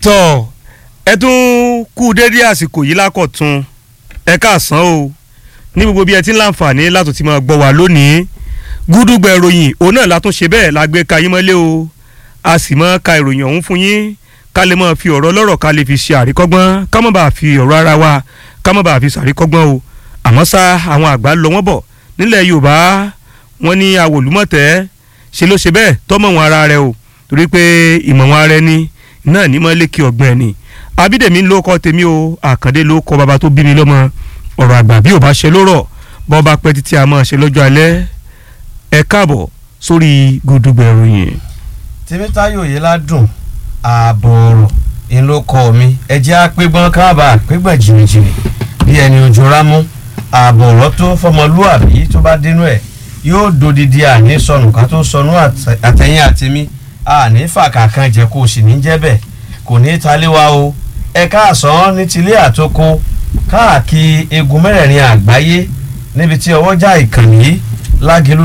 tọ́ ẹ tún kú dédé àsìkò yìí lákọ̀tún ẹ káàsán o ní gbogbo bí ẹ ti ń láǹfààní látò ti máa gbọ́ wá lónìí gúdúgbẹ̀ ìròyìn òun náà látún ṣe bẹ́ẹ̀ la gbé ka yín mọ́lé o a sì máa ka ìròyìn ọ̀hún fún yín ká lè máa fi ọ̀rọ̀ lọ́rọ̀ ká lè fi ṣe àríkọ́gbọ́n ká má bàa fi ọ̀rọ̀ ara wa ká má bàa fi ṣàríkọ́gbọ́n o àmọ́ ṣá àwọn àgbà lọ wọ́n bọ̀ nílẹ̀ Yorùbá wọ́n ní awòlúmọ̀tẹ́ ṣe ló ṣe bẹ́ẹ̀ tọ́mọ̀ wọn ara rẹ o torí pé ìmọ̀ wọn ara ẹni náà ní mọ́ lékè ọ̀gbìn ẹni Abídèmí ló kọ́ tèmi o Àkàndé ló kọ́ bàbá tó bí mi lọ́mọ ọ̀rọ̀ àgbà bí ò bá ṣe lórọ̀ bọ́ bá pẹ́ títí a máa ṣe lọ́jọ́ alẹ́ ẹ káàbọ̀ sórí gúdúgbẹ̀ ìròyìn. Tèmítáyọ̀ yìí ládùn ààbọ̀ ọ̀rọ̀ ìlókọ̀ mi ẹjẹ́ àpégbọ́n káàbà àpégbọ̀n jìnnìjìnnì bí ẹni ojú rámú ààbọ̀ ọ̀rọ̀ tó fọmọlúwàbí tó bá dénú ẹ̀ yóò dodidi àní sọnù ká tó sọnù àtẹ̀yìn àtẹ̀mí àní fàkàkàn jẹ́ kó o sì ní jẹ́ bẹ́ẹ̀ kò ní taléwa o ẹ káàsán ní tilé àtòkò káàkiri egun mẹ́rẹ̀ẹ̀rin àgbáyé níbi tí ọwọ́jà ìkànnì Lágìlú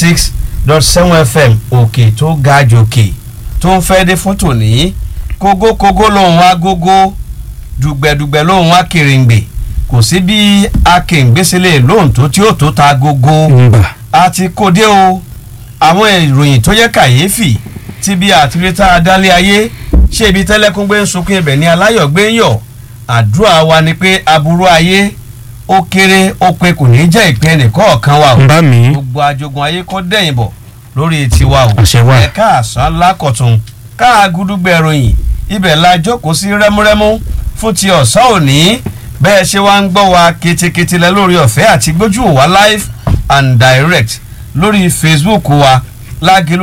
96.7 FM òkè tó ga jòkè tó ń fẹ́ dé fún tòní kógókógó lòun wá gógó dùgbẹ̀dùgbẹ̀ lòun wá kèrèǹgbè kò sí bí akèǹgbèsílẹ̀ lóhùn tó tí ó tó ta gógó àti kòdé o àwọn ìròyìn tó yẹ kàyéfì tí bí àtúrétà adálé ayé ṣé ibi tẹ́lẹ̀kùn gbé ń sunkún ibẹ̀ ní aláyọ̀ gbé ń yọ̀ àdúrà wa ni pé aburú ayé ó kéré ó pé kò ní jẹ́ ìpín ẹnìkọ̀ọ̀kan wa o gbogbo ajogun ayé kọ́ dẹ̀yìn bọ̀ lórí tiwa o ẹ̀ka àsán lákọ̀tún káàgùdùgbẹ̀ ìròyìn ibẹ̀ la jókòó sí rẹ́múrẹ́mú fún ti ọ̀sán òní bẹ́ẹ̀ ṣe wá ń gbọ́ wa ketekete lẹ lórí ọ̀fẹ́ àti gbójú wa live and direct lórí Facebook wa Lágìlú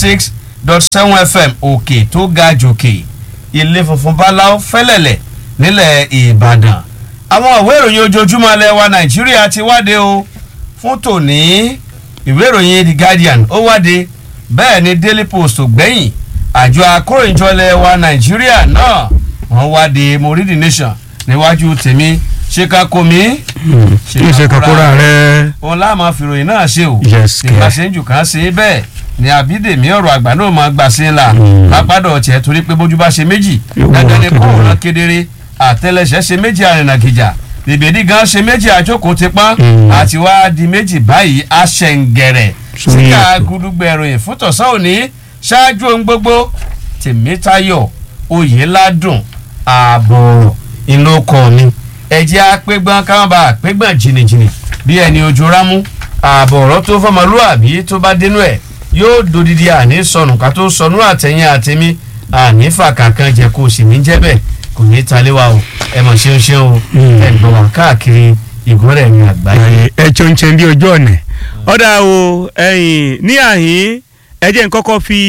96.7 FM òkè tó ga jòkè ilé funfun báláú fẹ́lẹ̀lẹ̀ nílẹ̀ Ìbàdàn àwọn ìwé ìròyìn ojoojúmọ́ ilẹ̀ wa Nàìjíríà ti wáde o fún tòní ìwé ìròyìn The Guardian ó wáde bẹ́ẹ̀ ni Daily Post gbẹ̀yìn àjọ akóròyìnjọ ilẹ̀ wa Nàìjíríà náà wọ́n wáde mo rí The Nation níwájú tèmi ṣèkàkómi ṣèkàkóra rẹ òun láàmú fìròyìn náà ṣe o ìgbàsẹ́njù kan ṣe bẹ́ẹ̀ ni Abídèmí ọ̀rọ̀ àgbà náà máa gbà sí ńlá lápádọ̀ ọ̀tẹ̀ torí pé bójú bá ṣe méjì dandan ni kóòrùn náà kedere àtẹlẹsẹ̀ ṣe méjì àrìnàgìjà bèbèdí gan ṣe méjì àjókòó ti pọ́n àti wá di méjì báyìí aṣẹ̀ǹgẹ̀rẹ̀ síkà gúdúgbẹ̀ ìròyìn fún tọ̀sán òní ṣáájú ohun gbogbo Tèmítáyọ̀ Oyèládùn ààbọ̀ ìlókọ̀ mi ẹ̀jẹ̀ àpégbọ́n káwọn bá àpégbọ́n jìnnìjìnnì bí ẹni ojú rámú ààbọ̀ ọ̀rọ̀ tó fọmọlúwàbí tó bá dénú ẹ̀ yóò dodidi àní sọnù ká tó sọnù àtẹ̀yìn àtẹ̀mí àní fàkàkàn jẹ́ kó o sì ní jẹ́ bẹ́ẹ̀ kò ní taléwa o ẹ mọ̀ ṣeun o ẹ gbọ́n wá káàkiri ìgbọ́rẹ̀ ní àgbáyé. ẹ ṣeun ṣe bí ojú ọ̀nà ọ̀dà o ẹ̀yìn ní àhín ẹ jẹ́ n kọ́kọ́ fi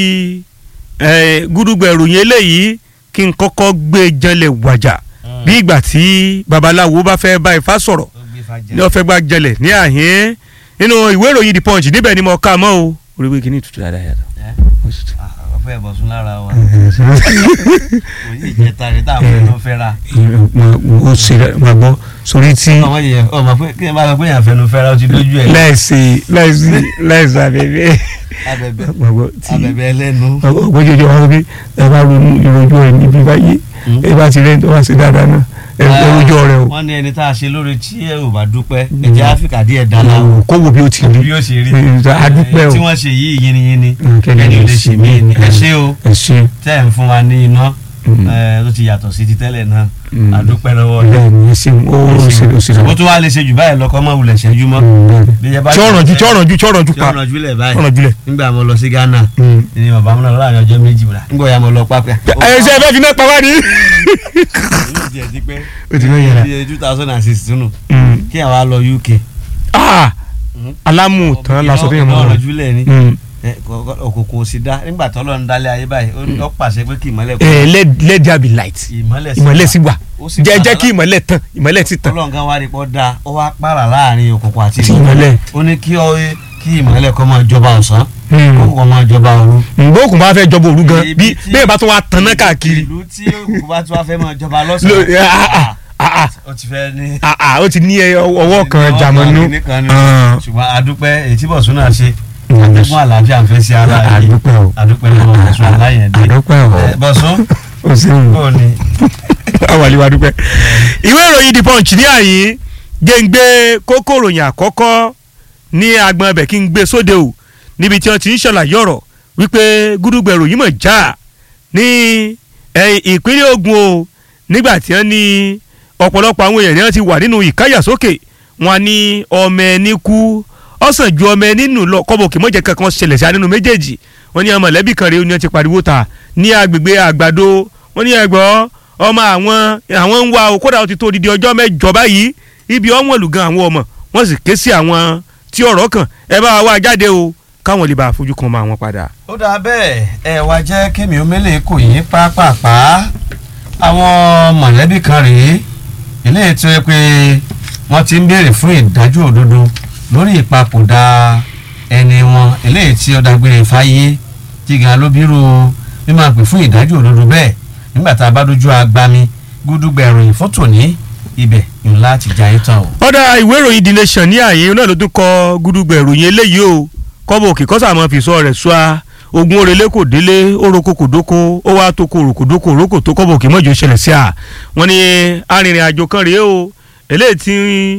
gúdúgbẹ̀ ìròyìn eléyìí kí n kọ́kọ́ gbé janlẹ̀ wàjà bí ìgbà tí babaláwo bá fẹ́ bá Ifá sọ̀rọ̀ ní ọ̀fẹ́ gbà janlẹ̀ ní àhín nínú ìwé ìròyìn The Punch níbẹ̀ ni mo ká mọ́ o orí wíìgì ní tutù dáadáa yàtọ̀. ọ̀fẹ́ ìbọ̀sùn lára wa òyìn ìjẹta rẹ̀ tá a fẹ́ lọ fẹ́ ra. mo ṣe máa gbọ́ sórí tí. ọmọ pé kí ẹ bá lọ pé èèyàn fẹnu fẹ́ ra ó ti lójú ẹ̀. láìsí abẹ́bẹ́. abẹ́bẹ́ ẹlẹ́nu. ọgbọ́n jẹjọ wá pé ẹ bá ronú ìròjú ẹ̀ níbi báyìí ẹ bá ti rẹ́ tó wá sí dáadáa náà ẹrújọ rẹ o. wọ́n ní ẹni tá a ṣe lórí tí ẹ ò bá dúpẹ́ ẹ̀jẹ̀ Áfíríkà díẹ̀ dáná o. kó wo bí ó ti rí bí ó ṣe rí adúpẹ́ o. tí wọ́n ṣe yìí yínníyínní ẹni ò lè ṣe mí ni ẹ ṣé o tẹ́ ẹ̀ ń fún wa ní iná tó ti yàtọ̀ sí ti tẹ́lẹ̀ náà adúpẹ́ lọ́wọ́ rẹ̀. bẹ́ẹ̀ni ṣe ó tún wá lè ṣe jù báyìí lọ́kọ́ mọ́ wulẹ̀ ṣẹ́jú mọ́. tíọ̀rànjú lẹ̀ báyìí nígbà mo lọ sí Ghana ni bàbá mi náà láàrin ọjọ́ méjì múra nígbà yà mo lọ pápẹ́. ẹ ṣe ẹ fẹ́ fi náà pa wá ní. ó ti mẹ́ yàrá 2006 nù kí àwa lọ UK. alámùtán lásán tó yẹ mọ́ ọ̀rọ̀ jùlẹ̀ ni òkùnkùn sì dá nígbà tó lọ́n dálé ayé báyìí ó pàṣẹ pé kí ìmọ́lẹ̀ kọ́. let there be light ìmọ́lẹ̀ sì wà jẹ́ kí ìmọ́lẹ̀ tàn ìmọ́lẹ̀ ti tàn. ọlọ́run kan wá rí pọ́ da ó wá pààrà láàrin òkùnkùn àti ìmọ́lẹ̀ ó ní kí ìmọ́lẹ̀ kó máa jọba ọ̀sán kó máa jọba òru. ǹgbọ́ òkùnkùn bá fẹ́ jọba òru gan bí bẹ́ẹ̀ bá tún wá tan náà káàkiri. ìlú tí òkùnkùn bá tún wá fẹ́ máa jọba lọ́sàn-án ó ti fẹ́ ní. ó ti ní ọwọ́ kan jàmọ́nú. ṣùgbọ́n adúpẹ́ èyí tí Bọ̀sún náà ṣe àdúpẹ́ àlàáfíà ń fẹ́ sí ara yìí àdúpẹ́ lọ́wọ́ Bọ̀sún aláyẹ̀dẹ́ Bọ̀sún o ṣeun bó ni. awàlíwá dúpẹ́. ìwé ìròyìn The Punch ní àyín géńgbé kókó ìròyìn àkọ́kọ́ ní agbọn ibẹ̀ kí n gbé sóde o níbi tí wọ́n ti ń ṣàlàyé ọ̀rọ̀ wípé gúdúgbẹ̀ ìròyìn mọ̀ já ní ìpínlẹ̀ Ògùn o nígbà tí wọ́n ní ọ̀pọ̀lọpọ̀ àwọn èèyàn ni wọ́n ti wà nínú ìkáyàsókè wọn ní ọmọ ẹni kú ọ̀sán ju ọmọ ẹni nù lọ kọ́bọ̀ kì mọ́jẹ́ kankan ṣẹlẹ̀ sí nínú méjèèjì wọ́n ní mọ̀lẹ́bí kan rèé ni wọ́n ti pariwo ta ní agbègbè Àgbàdo wọ́n ní ẹgbọ́ ọmọ àwọn ń wá o kódà ó ti tó odidi ọjọ́ mẹ́jọ báyìí ibi ọmọ ìlúgan àwọn ọmọ wọ́n sì ké sí àwọn tí ọ̀rọ̀ kàn ẹ bá wa jáde o káwọn lè bá àfojú kan máa wọn padà. ó dáa bẹ́ẹ̀ ẹ wá jẹ́ kémi omele kò yín pápápá àwọn mọ̀lẹ́bí kan rèé eléyìí tó yẹ pé wọ́n ti ń béèrè fún ìdájọ́ òdodo lórí ìpapòdà ẹni wọn eléyìí tí ó dágbére fáyé tí gan ló bírú mímọ̀ pé fún ìdájọ́ òdodo bẹ́ẹ̀ nígbà tá a bá dojú agbami gúdúgbẹ̀ ìròyìn fọ́tò ní ibẹ̀ ńlá ti jayé tán o. ọ̀dà ìwé ìròyìn The Nation ní àyè náà ló tún kọ gúdúgbẹ̀ ìròyìn eléyìí o kọ́bọ̀ òkè kọ́sà máa fi sọ rẹ̀ sọ́a ogun orele kò délé oroko kò dóko ó wá tó ko oroko dóko oroko tó kọ́bọ̀ òkè mọ́jọ ṣẹlẹ̀ sí à wọ́n ní arìnrìn àjò kan rèé o eléyìí tí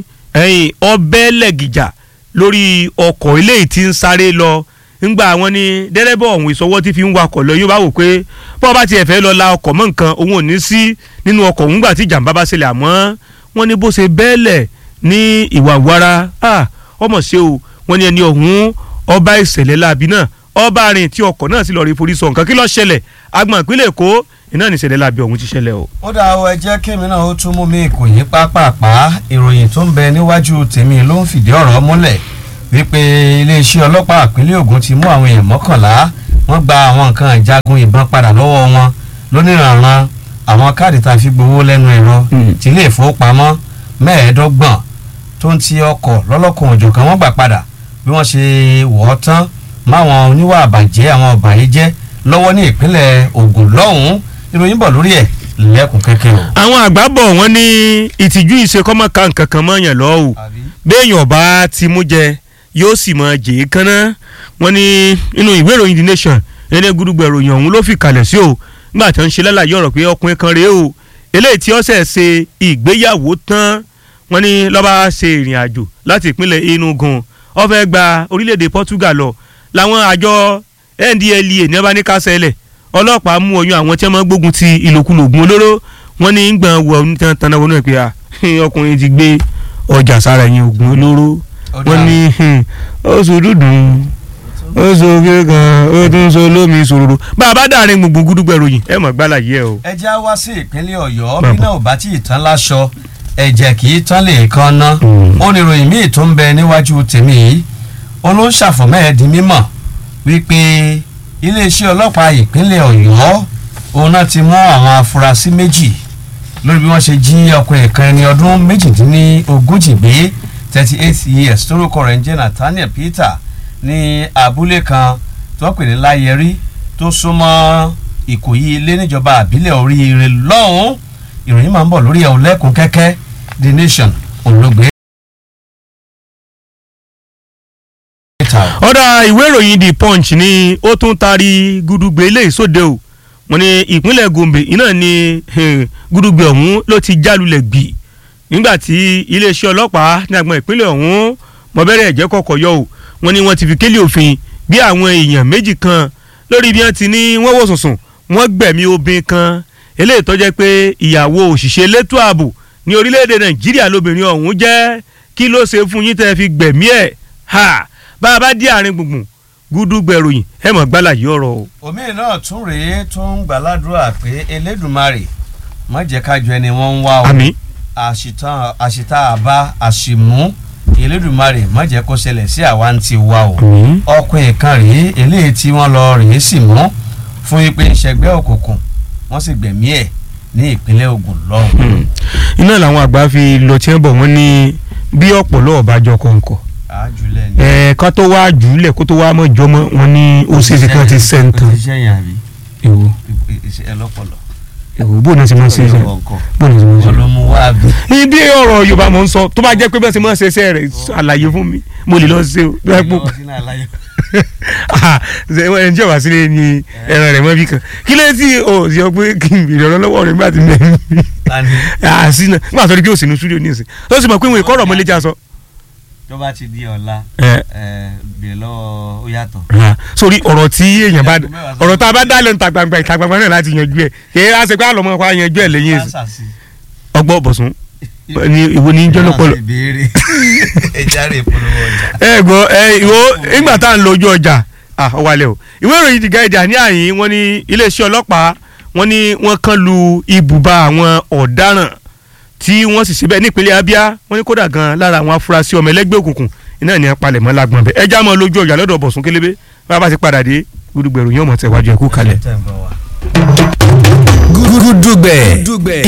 ọbẹ̀ lẹ́gìjà lórí ọkọ̀ eléyìí tí ń sáré lọ ńgbà wọn ní dẹ́rẹ́bọ̀ ọ̀hún ìsọwọ́ tí fi ń wakọ̀ lọ yóò bá wò pé bọ́ọ̀ bá tiẹ̀ fẹ́ lọ la ọkọ̀ mọ́ nǹkan òun ò ní sí nínú ọkọ̀ òun gbà tí ìjàmbá bá ṣẹlẹ̀ àmọ́ wọ́n ní bó ṣe bẹ́ẹ̀lẹ̀ ní ìwà wàrà ọmọ ṣe o wọ́n ní ẹni ọ̀hún ọba ìṣẹ̀lẹ̀ láabi náà ọba rìn tí ọkọ̀ náà sì lọ rí forí sọ nǹkan kí ló ṣẹlẹ̀ agbọ̀n ìpínlẹ̀ Èkó iná ní ìṣẹ̀lẹ̀ láabi ọ̀hún ti ṣẹlẹ̀ o. ó dá ọ ẹ jẹ́ kémi náà ó tún mú mi kò yín pápápá ìròyìn tó ń bẹ níwájú tèmi ló ń fìdí ọ̀rọ̀ múlẹ̀ wípé iléeṣẹ́ ọlọ́pàá ìpínlẹ̀ Ògùn ti mú àwọn èèyàn 11 wọ́n gba àwọn nǹkan ìjagun ìbọn padà lọ́wọ́ wọn lóníranran àwọn káàdì tá a fi gbowó lẹ́nu ẹ̀rọ ti ilé ìfowópamọ́ 25 tó ń ti ọkọ̀ lọ́lọ́kan òjọ̀kan wọ́n gbà padà bí wọ́n ṣe wọ̀ ọ́ tán máwọn oníwà àbàjẹ́ àwọn ọ̀bàyéjẹ́ lọ́wọ́ ní ìpínlẹ̀ Ògùn lọ́hùn-ún ìròyìn bọ̀ lórí ẹ̀ lẹ́kùn kẹ́kẹ́ o. àwọn àgbà bọ̀ wọ́n ní ìtìjú ìṣekọ́mọ́ ka nǹkan kan mọ́ yàn lọ́wọ́ béèyàn bá ti mú jẹ yóò sì mọ jèé kánná wọ́n ní inú ìwé ìròyìn The Nation ẹni gúdúgbẹ̀ ìròyìn ọ̀hún ló fi kalẹ̀ sí o nígbà tí wọ́n ń ṣe lálàyé ọ̀rọ̀ pé ọkùnrin kan rèé o eléyìí tí ó ṣẹ̀ ṣe ìgbéyàwó tán wọ́n ní ló bá ṣe ìrìn àjò láti ìpínlẹ̀ Enugu ó fẹ́ gba orílẹ̀-èdè Portugal lọ làwọn àjọ NDLEA ní ọba ní kásẹ̀lẹ̀ ọlọ́pàá mú oyún àwọn tí wọ́n máa gbógun ti ìlòkulò ògùn olóró wọ́n ní gbọ̀n wọ tán náà wọnú ẹ̀ pé ọkùnrin ti gbé ọjà sára yẹn ògùn olóró wọ́n ní oṣù dúdú oṣù kíkan ó tún so lómi ìṣòro bàbá dàrin gbùngbùn gúdúgbẹ̀ ròyìn ẹ mọ̀ gbálà yẹ o. ẹ já wá sí ìpínlẹ̀ Ọ̀yọ́ bí náà ò bá tí ì tán láṣọ ẹ̀jẹ̀ kì í tán lè kan ná ó ní ìròyìn míì tó ń bẹ níwájú tèmi yìí olóńṣàfọ̀mọ́ ẹ̀ di mímọ̀ wípé iléeṣẹ́ ọlọ́pàá ìpínlẹ̀ Ọ̀yọ́ òun náà ti mú àwọn afurasí méjì lórí bí wọ́n ṣe jí ọkùnrin kan ẹni ọdún 38 gbé 38 years tórúkọ rẹ̀ ń jẹ́ Nathaniel Peter ní abúlé kan tó pè ní Láyẹrí tó súnmọ́ Ìkòyí ilé níjọba àbílẹ̀ Oríire lọ́hùn-ún ìròyìn máa ń bọ̀ lórí ẹ̀ lẹ́kùn kẹ́kẹ́ The Nation olóògbé. ọ̀dà ìwé ìròyìn The Punch ni ó tún taari gúdúgbẹ̀ ilé ìsóde o wọ́n ní ìpínlẹ̀ Gombe iná ni gúdúgbẹ̀ ọ̀hún ló ti jálulẹ̀ gbì nígbà tí iléeṣẹ́ ọlọ́pàá ní agbọn ìpínlẹ̀ ọ̀hún mọ̀bẹ́rẹ́ ẹ̀jẹ̀ kọ̀kọ̀ yọ o wọ́n ní wọ́n ti fi kélé òfin bí àwọn èèyàn méjì kan lórí bí wọ́n ti ní wọ́n wò sùnsùn wọ́n gbẹ̀mí obìnrin kan eléyìí tó jẹ́ pé ìyàwó òṣìṣẹ́ elétò ààbò ní orílẹ̀-èdè Nàìjíríà lóbìnrin ọ̀hún jẹ́ kí ló ṣe fún yín tẹ́ fi gbẹ̀mí ẹ̀ ha bá a bá dí àárín gbùngbùn gúdúgbẹ̀ ròyìn ẹ mọ̀ gbálà yìí ọ̀rọ̀ o. omi náà tún rèé tó ń gbàládùra pé Elédùmarè má jẹ́ ká jọ ẹni wọ́n ń wá o. àmín. àṣìta àbá àṣìmú Elédùmarè má jẹ́ kó ṣẹlẹ̀ sí àwa ń ti wá o. ọkùnrin kan rèé eléyìí tí wọ́n lọ rèé sì mú fún ipe ìṣẹ́gbẹ́ òkùnkùn wọ́n sì gbẹ̀mí ẹ̀ ní ìpínlẹ̀ Ògùn lọ́hùn. iná làwọn àgbà fi lọ tí wọ́n bọ̀ wọ́n ní bí ọ̀pọ̀lọ́ ọ̀bájọ́ kọ̀ọ̀kọ̀ ká tó wá jùlẹ̀ kó tó wá mọ̀ jọmọ́ wọn ní ó ṣeéṣe kan ti sẹ́ńtàn. èwo èwo bó náà ti máa ṣe iṣẹ́ bó náà ti máa ṣe. ibi ọ̀rọ̀ Yorùbá mọ̀ ń sọ tó bá jẹ́ pé bẹ́ẹ̀ sì máa ṣe iṣẹ́ rẹ̀ àlàyé fún mi mo lè lọ ṣe o. ẹni tí ọba sílẹ̀ ni ẹran rẹ̀ mọ́ bí kan kí ló tí o sọ pé kí n bèrè ọlọ́wọ́ rẹ̀ nígbà tí mẹ́rin àṣìnà nígbà tó rí kí o sì ní studio ní ìsìn ó sì mọ̀ pé ìwé kọ́rọ̀ ọmọlẹ́jà sọ. tó bá ti di ọ̀la bèrè lọ́wọ́ ó yàtọ̀. sórí ọ̀rọ̀ tí èèyàn bá ọ̀rọ̀ tá a bá dá lẹ́nu ìta gbangba náà láti yanjú ẹ̀ kì í á ṣe pé àlọ́ mọ́ pa yanjú ẹ̀ lẹ́yìn èsì ọgbọ́n bọ̀sùn ni ìwo ni jẹ́ lọ́pọ̀lọ́. ẹ gbọ́ ìwọ ìgbà tá à ń lo ojú ọjà ọwalẹ̀ o ìwé ìròyìn The Guardian ní àyín wọ́n ní iléeṣẹ́ ọlọ́pàá wọ́n ní wọ́n kàn lu ibùba àwọn ọ̀daràn tí wọ́n sì síbẹ̀ nípínlẹ̀ Abia wọ́n ní kódà gan lára àwọn afurasí ọmọ ẹlẹ́gbẹ́ òkùnkùn iná ní apalẹ̀mọ́ lágbọ̀n bẹ́ẹ̀ ẹja mọ́ lójú ọjà lọ́dọ̀ Bọ̀sùn Kélébé bá a bá ti padà dé Gúdúgbẹ̀ ìròyìn ọmọ tẹ̀wájú ẹ̀kú kalẹ̀. Gúdúgbẹ̀